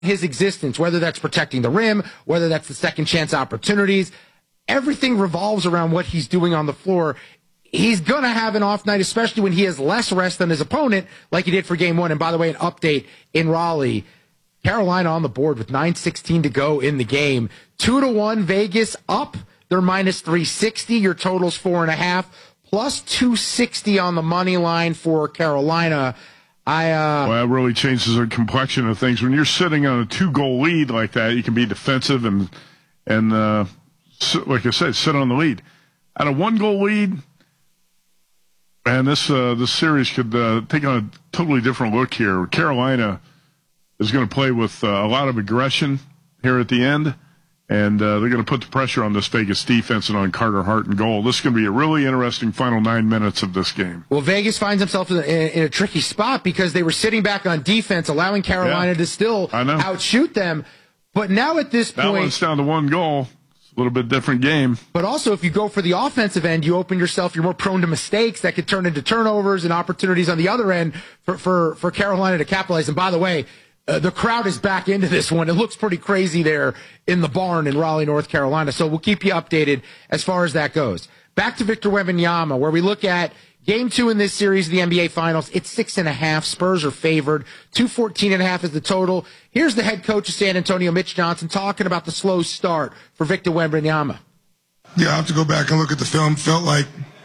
his existence, whether that's protecting the rim, whether that's the second chance opportunities. Everything revolves around what he's doing on the floor. He's going to have an off night, especially when he has less rest than his opponent, like he did for game one. And by the way, an update in Raleigh. Carolina on the board with 9:16 to go in the game. 2-1 Vegas up. They're minus 360. Your total's 4.5. Plus 260 on the money line for Carolina. Well, that really changes the complexion of things. When you're sitting on a 2-goal lead like that, you can be defensive and like I said, sit on the lead. At a 1-goal lead, man, this series could take on a totally different look here. Carolina is going to play with a lot of aggression here at the end, and they're going to put the pressure on this Vegas defense and on Carter Hart in goal. This is going to be a really interesting final 9 minutes of this game. Well, Vegas finds himself in a tricky spot because they were sitting back on defense, allowing Carolina to still outshoot them. But now at this point, that one's down to 1 goal. It's a little bit different game. But also, if you go for the offensive end, you open yourself, you're more prone to mistakes that could turn into turnovers and opportunities on the other end for Carolina to capitalize. And by the way, the crowd is back into this one. It looks pretty crazy there in the barn in Raleigh, North Carolina. So we'll keep you updated as far as that goes. Back to Victor Wembanyama, where we look at game 2 in this series of the NBA Finals. It's 6.5. Spurs are favored. 214.5 is the total. Here's the head coach of San Antonio, Mitch Johnson, talking about the slow start for Victor Wembanyama. Yeah, I have to go back and look at the film. Felt like,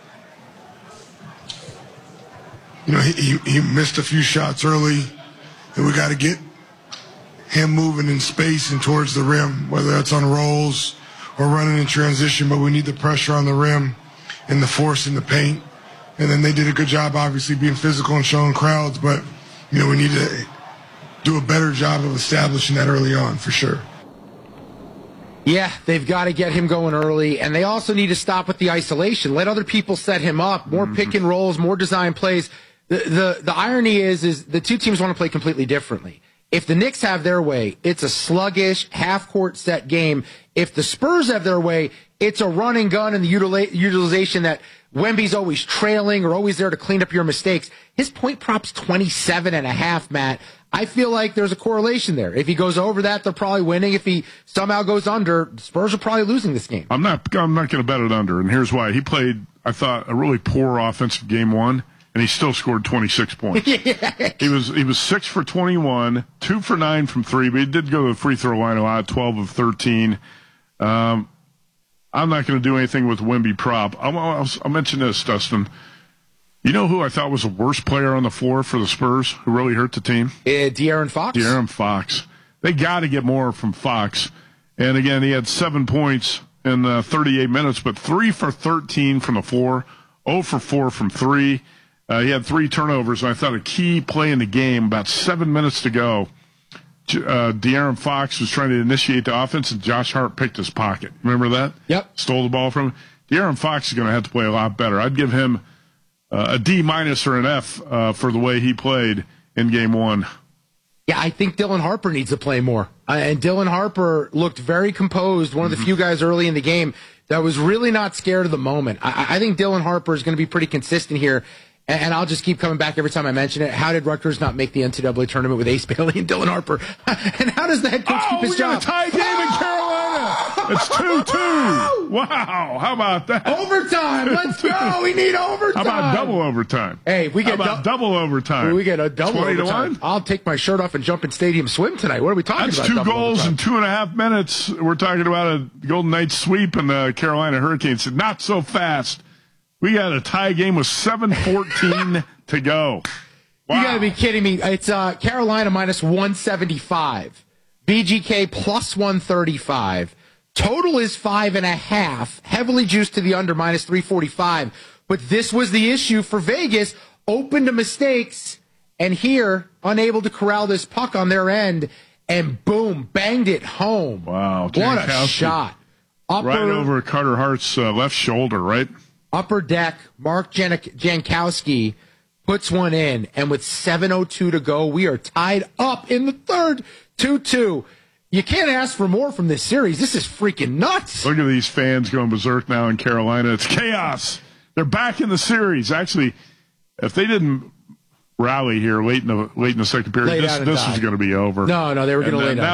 he missed a few shots early, and we got to get him moving in space and towards the rim, whether that's on rolls or running in transition, but we need the pressure on the rim and the force in the paint. And then they did a good job, obviously, being physical and showing crowds, but, we need to do a better job of establishing that early on, for sure. Yeah, they've got to get him going early, and they also need to stop with the isolation. Let other people set him up, more pick and rolls, more design plays. The irony is the two teams want to play completely differently. If the Knicks have their way, it's a sluggish, half-court set game. If the Spurs have their way, it's a run and gun and the utilization that Wemby's always trailing or always there to clean up your mistakes. His point prop's 27.5, Matt. I feel like there's a correlation there. If he goes over that, they're probably winning. If he somehow goes under, the Spurs are probably losing this game. I'm not going to bet it under, and here's why. He played, I thought, a really poor offensive game 1. And he still scored 26 points. He was 6 for 21, 2 for 9 from 3, but he did go to the free throw line a lot, 12 of 13. I'm not going to do anything with Wemby prop. I'll mention this, Dustin. You know who I thought was the worst player on the floor for the Spurs, who really hurt the team? De'Aaron Fox. De'Aaron Fox. They got to get more from Fox. And again, he had 7 points in 38 minutes, but 3 for 13 from the floor, 0 for 4 from 3. He had 3 turnovers, and I thought a key play in the game, about 7 minutes to go, De'Aaron Fox was trying to initiate the offense, and Josh Hart picked his pocket. Remember that? Yep. Stole the ball from him. De'Aaron Fox is going to have to play a lot better. I'd give him a D- or an F for the way he played in game 1. Yeah, I think Dylan Harper needs to play more. And Dylan Harper looked very composed, one of the few guys early in the game that was really not scared of the moment. I think Dylan Harper is going to be pretty consistent here. And I'll just keep coming back every time I mention it. How did Rutgers not make the NCAA tournament with Ace Bailey and Dylan Harper? And how does the head coach keep his job? We got a tie game in Carolina. It's 2-2. Wow. How about that? Overtime. Let's go. We need overtime. How about double overtime? Hey, we get double overtime. We get a double 20 overtime. to 1? I'll take my shirt off and jump in stadium swim tonight. What are we talking about? That's 2 goals in 2.5 minutes. We're talking about a Golden Knights sweep and the Carolina Hurricanes. Not so fast. We got a tie game with 7:14 to go. Wow. You got to be kidding me. It's Carolina minus 175. BGK plus 135. Total is 5.5. Heavily juiced to the under, minus 345. But this was the issue for Vegas. Open to mistakes. And here, unable to corral this puck on their end. And boom, banged it home. Wow. What Jankowski. a shot. Right over Carter Hart's left shoulder, right? Upper deck, Mark Jankowski puts one in, and with 7:02 to go, we are tied up in the third, 2-2. You can't ask for more from this series. This is freaking nuts. Look at these fans going berserk now in Carolina. It's chaos. They're back in the series. Actually, if they didn't rally here late in the second period. Lay down and This die. was going to be over. No, they were going to lay down. Now